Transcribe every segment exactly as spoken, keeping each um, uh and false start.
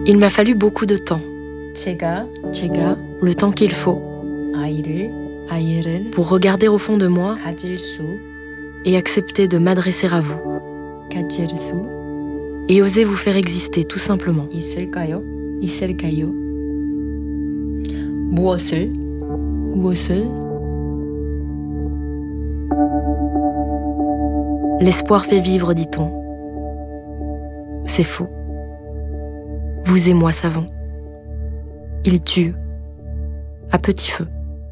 Il m'a fallu beaucoup de temps. 제가 제가 le temps qu'il faut 아이를 아이를 pour regarder au fond de moi 가질 수 et accepter de m'adresser à vous 가질 수 et oser vous faire exister tout simplement. 있을까요? 있을까요? 무엇을 무엇을 L'espoir fait vivre, dit-on. C'est faux. Vous et moi savons. Il tue à petit feu.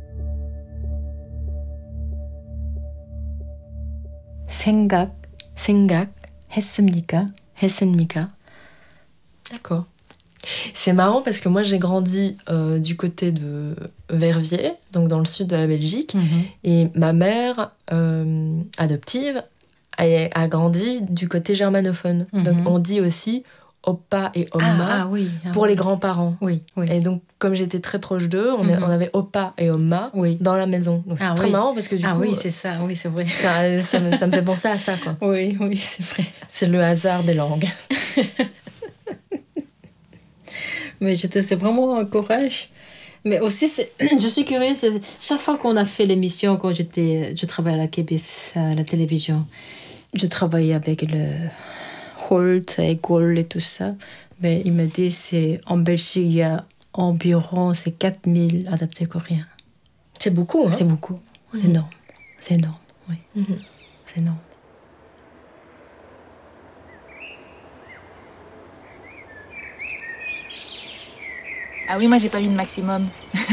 생각 생각 했습니까? 했습니까? D'accord. C'est marrant parce que moi j'ai grandi euh, du côté de Verviers, donc dans le sud de la Belgique, Mm-hmm. et ma mère euh, adoptive a, a grandi du côté germanophone. Mm-hmm. Donc on dit aussi Oppa et Oma Ah, ah oui. Ah, pour oui. les grands-parents. Oui, oui. Et donc comme j'étais très proche d'eux, on, est- Mhm. on avait Oppa et Oma Oui. dans la maison. Donc c'est Ah, très oui. marrant parce que du Ah coup oui, c'est ça, oui, c'est vrai. ça, ça, me, ça me fait penser à ça, quoi. Oui, oui, c'est vrai. C'est le hasard des langues. Mais je te souhaite vraiment un courage. Mais aussi, c'est- je suis curieuse, c'est- chaque fois qu'on a fait l'émission, quand j'étais, je travaillais à la K B S, à la télévision, je travaillais avec le Holt et Gaulle et tout ça. Mais il me dit, c'est en Belgique, il y a environ c'est quatre mille adaptés coréens. C'est beaucoup, hein. C'est beaucoup. C'est Mhm. énorme. C'est énorme, oui. Mhm. C'est énorme. Ah oui, moi j'ai pas eu de maximum.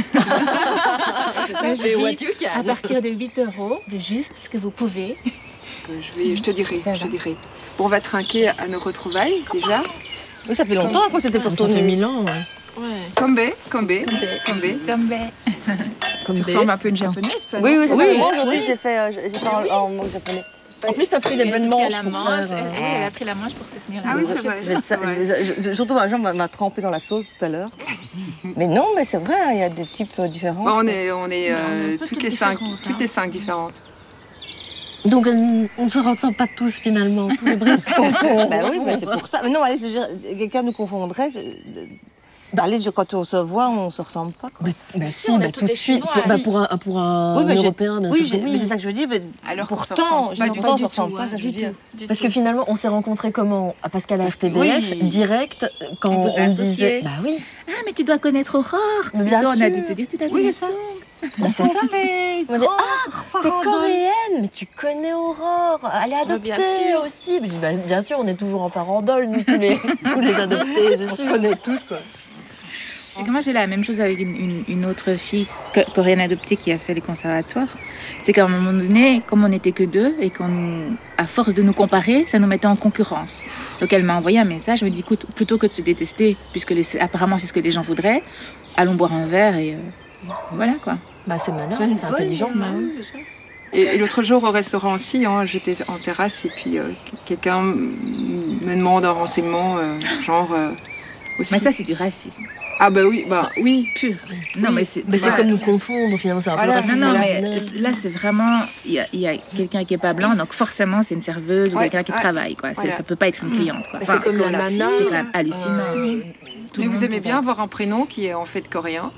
Moi, j'ai dit, à partir de huit euros, le juste ce que vous pouvez. Euh, Je, vais, je te dirai, Ça je te va. dirai. Bon, on va trinquer à nos retrouvailles déjà. Oui, ça fait longtemps que c'était pour Ça tourner. fait mille ans, ouais. Kombe, Kombe, Kombe. Comme ben. Comme Tu des- ressembles un peu à une japonaise, toi. Oui, non oui, c'est Oui, ça. oui. Moi, aujourd'hui, j'ai fait, euh, j'ai fait en, en manque japonais. En plus, t'as pris des Elle bonnes s'est mise à manches la pour manche. faire... Elle, euh, oui, elle a pris la manche pour se tenir la Ah oui, manche. c'est vrai. Je vais être ça- Ouais. je vais- je- je- surtout, ma jambe m'a- m'a trempé dans la sauce tout à l'heure. Mais non, mais c'est vrai, il y a des types euh, différents. Bon, on est, on est, Mais on est euh, un peu toutes, toutes les cinq, différentes, toutes hein. les cinq différentes. Donc, euh, on ne se ressemble pas tous, finalement. Tous les bras confondent. Bah oui, mais c'est pour ça. Mais non, allez, je veux dire, quelqu'un nous confondrait. je- Bah, allez, je- quand on se voit, on se ressemble pas. Quoi. Bah, bah si, on a bah, toutes tout de des suite. Chinois, Bah, si. pour un, pour un Oui, mais j'ai- Européen, bien Oui, sûr j'ai- que mais c'est ça que je veux dire. Mais Alors qu'on se pourtant, ressemble je pas dis du pourtant, on du se ressemble tout, pas, hein, ça, je du veux dire. tout, du Parce tout. que finalement, on s'est rencontrés comment? Parce qu'à la R T B F, Oui. direct, quand On on, vous a disait... associés. Bah oui, Ah, mais tu dois connaître Aurore. mais bien Toi, sûr. on a dû te dire, tu dois Oui, connaître c'est ça. Bah, c'est On ça. fait On dit, grande T'es farandole. coréenne, mais tu connais Aurore. Elle est adoptée bien sûr. aussi. Je dis, bah, bien sûr, on est toujours en farandole, nous, tous les, tous les adoptés. On se connaît tous, quoi. C'est que moi j'ai la même chose avec une, une- une autre fille co- coréenne adoptée qui a fait les conservatoires. C'est qu'à un moment donné, comme on n'était que deux et qu'on, à force de nous comparer, ça nous mettait en concurrence. Donc elle m'a envoyé un message, elle me dit écoute, plutôt que de se détester, puisque les- apparemment c'est ce que les gens voudraient, allons boire un verre et euh, voilà quoi. Bah, c'est malin, une c'est bonne- intelligent. bah oui, c'est ça. Et, et l'autre jour au restaurant aussi, hein, j'étais en terrasse et puis euh, quelqu'un m- me demande un renseignement, euh, genre euh, aussi. Mais ça c'est du racisme Ah bah oui, bah oui. pur. Non mais c'est, Mais c'est voilà. comme nous confondre, finalement, c'est un peu Voilà. le Non, racisme non, à la mais japonaise. là, c'est vraiment. Il y a, il y a quelqu'un qui est pas blanc, donc forcément, c'est une serveuse ou Ouais, quelqu'un qui ouais. travaille, quoi. C'est- Voilà. Ça peut pas être une cliente, quoi. Mais Enfin, c'est comme la comme la nana. fille, c'est quand même hallucinant. euh, tout Mais le vous monde aimez peut bien avoir un prénom qui est en fait coréen.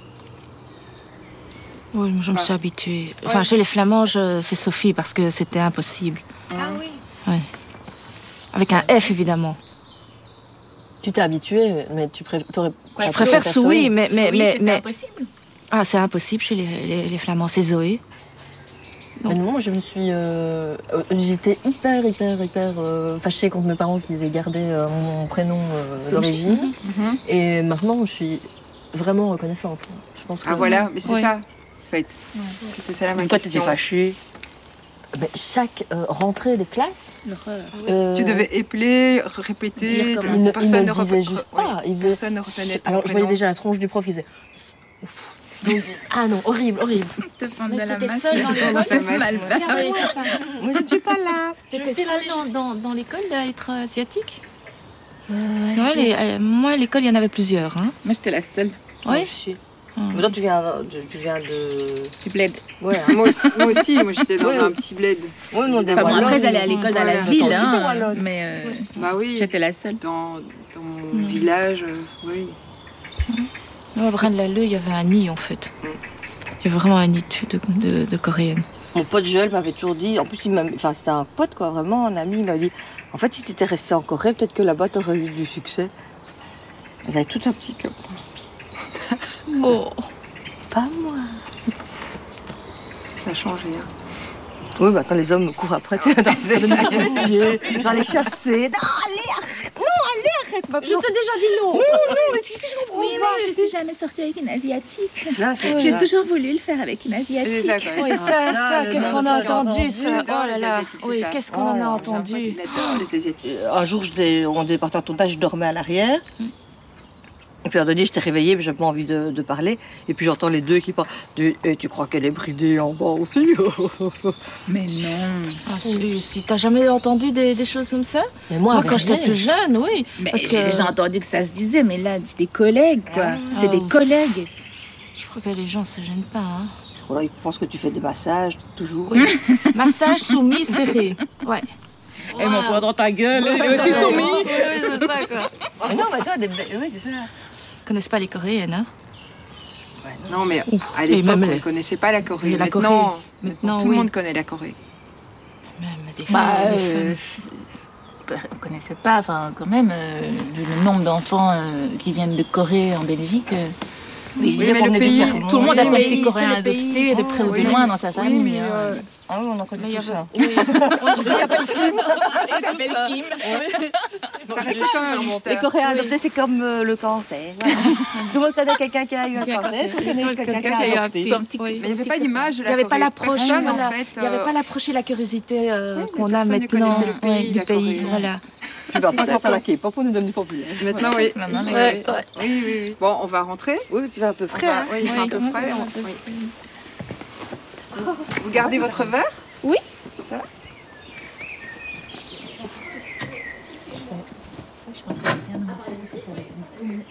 Oui, je me Ouais. suis habituée. Enfin, Ouais. chez les Flamands, je- c'est Sophie parce que c'était impossible. Ah oui. Avec un F, évidemment. Tu t'es habitué, mais tu pré- t'aurais Je pas préfère préféré Soui, mais, mais, Oui, mais, c'était mais- impossible. Ah, c'est impossible chez les, les, les Flamands, c'est Zoé. Mais non, moi, je me suis. euh, euh, J'étais hyper, hyper, hyper euh, fâchée contre mes parents qu'ils aient gardé euh, mon prénom euh, C'est d'origine. Mhm. Et maintenant, je suis vraiment reconnaissante. Je pense que. Ah voilà, mais c'est Oui. ça. En fait, c'était ça la ma Toi, t'étais question. fâchée. Ben, chaque euh, rentrée des classes. L'horreur. euh, Tu devais épeler, répéter. Dire comment Il ne, il personne ne ne le disait repre- juste ouais, pas. Il faisait. Personne ne reconnaît ton Alors, je voyais prénom. déjà la tronche du prof, il faisait. Donc, ah non, horrible, horrible. Te fendre Mais de la t'étais masse. seule dans l'école. Mal barré. Ah oui, c'est ça. Moi, je ne suis pas là. T'étais seule dans, dans, dans l'école à être asiatique? Parce que moi, les- euh, moi, à l'école, il y en avait plusieurs. Hein. Moi, j'étais la seule Moi Oui. aussi. Hum. Mais toi, tu viens, de- tu viens de. du bled. Ouais, hein. Moi aussi, moi, aussi, moi j'étais dans Oui. un petit bled. Ouais, non, des Enfin, bon, Wallonnes. après, j'allais à l'école dans Voilà. la ville, Toi aussi, t'es hein, wallonne. mais euh, Bah oui. j'étais la seule. Dans, dans mon Mm. village, euh, oui. Nous, à Braine-l'Alleud, il y avait un nid, en fait. Mm. Il y avait vraiment un nid de, de, de coréennes. Mon pote Joël m'avait toujours dit, en plus, il m'a, enfin, c'était un pote, quoi, vraiment, un ami, il m'a dit, en fait, si tu étais resté en Corée, peut-être que là-bas, tu aurais eu du succès. Vous avez tout un petit cœur. Oh. Pas moi. Ça a changé. Hein. Oui, mais attends, les hommes me courent après, tu sais, dans les pieds, je vais les chasser. Non, allez, arrête, non, allez, arrête, ma Je t'ai déjà dit non. Non, non, mais qu'est-ce que je comprends Oui, pas, mais je suis jamais sortie avec une asiatique. Ça, c'est J'ai vrai. toujours voulu le faire avec une C'est asiatique. ça, quoi. Oui, Ah, ça, ça, ça, le qu'est-ce nom qu'on de a ça, j'ai entendu, entendu. ça. J'adore Oh là les là. Asiatiques, c'est Oui, ça. qu'est-ce qu'on en a Oh, J'ai un entendu. pote, il adore les Asiatiques. Un jour, je l'ai- on est parti en tournage, je dormais à l'arrière. Et puis à un moment donné, j'étais réveillée, mais j'avais pas envie de, de parler. Et puis j'entends les deux qui parlent. Et hey, tu crois qu'elle est bridée en bas aussi? Mais non. Ah, si, si t'as jamais entendu des, des choses comme ça? Mais moi, Moi, avec quand j'étais rien. plus jeune, oui. Mais Parce j'ai que- déjà entendu que ça se disait, mais là, c'est des collègues, quoi. C'est Ah. des collègues. Je crois que les gens se gênent pas. Hein. Voilà, ils pensent que tu fais des massages, toujours. Oui. Massage soumis serré. Ouais. Et mon poing dans ta gueule, il est aussi Oui, soumis. oui, c'est ça, quoi. Mais non, mais toi, des... oui, c'est ça. Ils connaissent pas les Coréennes, hein. Non, mais Ouh. à Et l'époque, même on les- ne connaissait pas la Corée. Et la maintenant, Corée. maintenant, Maintenant, tout oui. le monde connaît la Corée. Même des Bah, femmes, des euh, femmes. on connaissait pas, enfin, quand même, euh, vu le nombre d'enfants euh, qui viennent de Corée en Belgique. euh, Mais ils Oui, disaient mais qu'on le venait pays- du tiers-monde. tout le monde a Oui, son mais petit c'est coréen le adopté pays. de près ou de Oui, loin dans sa oui, famille. mais, hein. euh, Ah oui, on en connaît Mais il y tout avait... ça. Oui, on Il s'appelle Slim. Il s'appelle Kim. ça reste quand même un Les mystère. Coréens adoptés, c'est comme euh, le cancer. Voilà. Tout le monde connaît quelqu'un qui a eu un cancer, tout le monde connaît quelqu'un qui a adopté. Son petit- Oui. Mais il n'y avait pas d'image de Il la n'y avait Corée. pas l'approche, Personne, voilà. en fait, Il n'y avait euh, pas l'approche et la curiosité euh, oui, qu'on a personne ne maintenant connaissait le pays, ouais, du la pays. Corée. Voilà. Tu vas pas grâce à la K-pop, on est devenu populaire. Maintenant, oui. Maintenant, Oui, les- oui, oui, oui, oui. Bon, on va rentrer. Oui, tu vas un peu On frais, va- hein. Oui, il fait un peu Oui, frais. un on- peu oui. Vous gardez votre verre? Oui. Ça. Ça, je pense que c'est bien de montrer parce que ça va être-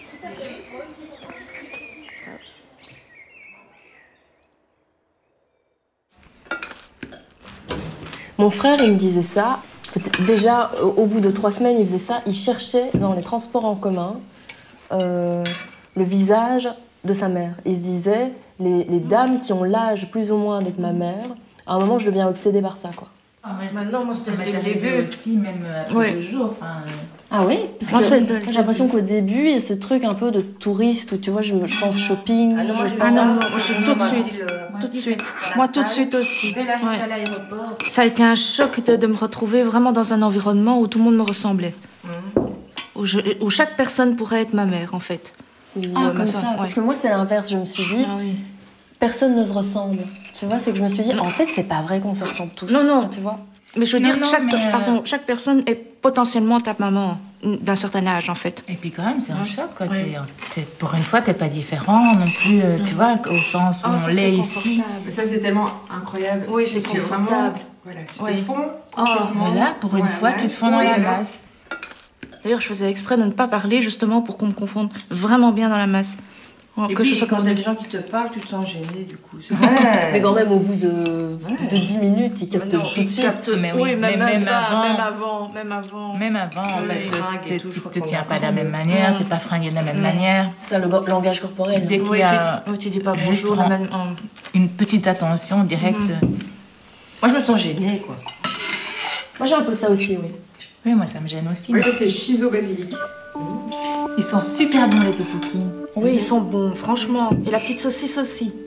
Mon frère, il me disait ça. Peut-être- Déjà, au au bout de trois semaines, il faisait ça. Il cherchait dans les transports en commun euh, le visage de sa mère. Il se disait, les, les dames qui ont l'âge plus ou moins d'être ma mère, à un moment, je deviens obsédée par ça, quoi. Maintenant, moi, Ça c'est m'est dès le arrivé début. aussi, même après Ouais. deux jours. Enfin, Ah oui Parce Moi, que c'est de- moi, j'ai l'impression qu'au début, il y a ce truc un peu de touriste où, tu vois, je, me- je pense shopping. Ah non, moi, j'ai je pas Ah pense- non, ça. non, moi, je suis tout de suite. Tout de suite. Moi, tout de suite aussi. dès l'arrivée Ouais. à l'aéroport, Ça a été un choc de, de me retrouver vraiment dans un environnement où tout le monde me ressemblait. Où, je- où chaque personne pourrait être ma mère, en fait. Ou, Ah, euh, comme ma ça. soeur, Parce ouais. que moi, c'est l'inverse. Je me suis dit, Ah oui. personne ne se ressemble. Tu vois, c'est que je me suis dit, en fait, c'est pas vrai qu'on se ressemble tous. Non, non. Tu vois. Mais je veux Non, dire que non, chaque, mais, euh, pardon, chaque personne est potentiellement ta maman d'un certain âge, en fait. Et puis quand même, c'est un Ouais. choc. Quoi. Ouais. T'es- t'es- pour une fois, t'es pas différent non plus, euh, tu vois, au sens où Ah, on ça, l'est c'est ici. Mais ça, c'est tellement incroyable. Oui, Tu c'est te- confortable. vraiment- Voilà, tu Oui. te fonds Oh, complètement Voilà, pour une dans la fois, tu te masse. fonds dans Oui, la alors. masse. D'ailleurs, je faisais exprès de ne pas parler, justement, pour qu'on me confonde vraiment bien dans la masse. Et que puis, je sois quand comme il y a des des gens qui te parlent, tu te sens gêné, du coup. C'est vrai. Mais quand même, au bout de, de dix minutes, il capte Non, tout de suite. capte. Mais oui, oui, mais même, même pas, avant. même avant, même avant. Même avant, Oui, parce les que fringues et t'es- tout, je tu crois te qu'on tiens a pas de la compris. même manière, Mm. t'es pas fringué de la même Mm. manière. Ça, le go- langage corporel. Dès qu'il Oui, y a tu, oui, tu dis pas juste bonjour. ren- même- en- une petite attention directe. Mm. Moi, je me sens gênée, quoi. Moi, j'ai un peu ça aussi, oui. Oui, moi, ça me gêne aussi. Oui, c'est shiso basilic. Ils sont super bons, les tteokbokki. Oui, ils sont bons, franchement. Et la petite saucisse aussi.